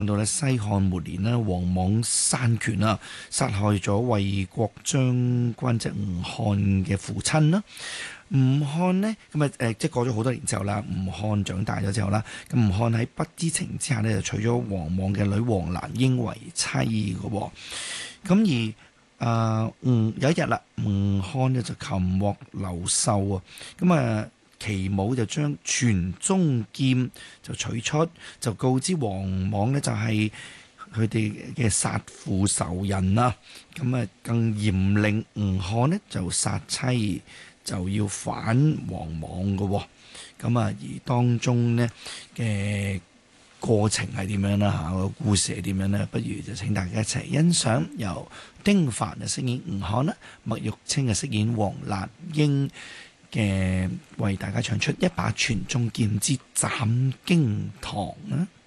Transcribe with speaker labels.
Speaker 1: 到咧西漢末年咧，王莽篡權啦，殺害咗衛國將軍即吳漢嘅父親啦。吳漢呢，咁即係過咗好多年之後啦，吳漢長大咗之後啦，咁吳漢喺不知情之下呢，就娶咗王莽嘅女王蘭英為妻嘅喎。咁有一日啦，吳漢呢就擒獲劉秀啊，其母就將傳宗劍就取出，就告知王莽呢就係佢哋嘅殺父仇人啦。更嚴令吳漢呢就殺妻，就要反王莽嘅。而當中呢嘅過程係點樣啦？個故事係點樣呢？不如就請大家一齊欣賞由丁凡就飾演吳漢啦，麥玉清就飾演王蘭英嘅，為大家唱出一把傳宗劍之斬荊堂啦。